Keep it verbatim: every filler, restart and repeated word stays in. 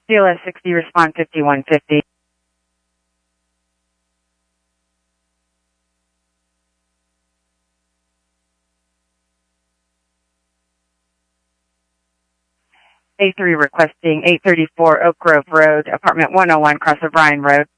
C L S sixty, respond fifty-one fifty. A three requesting eight thirty-four Oak Grove Road, apartment one oh one, cross O'Brien Road.